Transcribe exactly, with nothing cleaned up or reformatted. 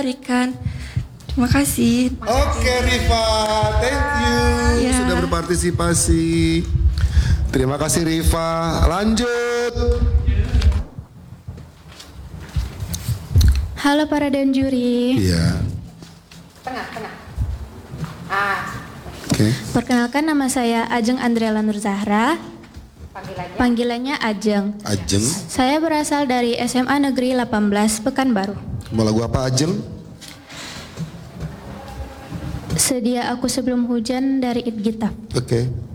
dilestarikan. Terima kasih. Oke Rifa, thank you Ya. sudah berpartisipasi. Terima kasih Rifa. Lanjut. Halo para dan juri. Iya. Tengah, tengah. Ah, Oke. Perkenalkan, nama saya Ajeng Andriela Nur Zahra. panggilannya. Panggilannya Ajeng. Ajeng. Saya berasal dari S M A Negeri delapan belas Pekanbaru. Mau lagu apa Ajeng? Sedia aku sebelum hujan dari It Gita. Oke.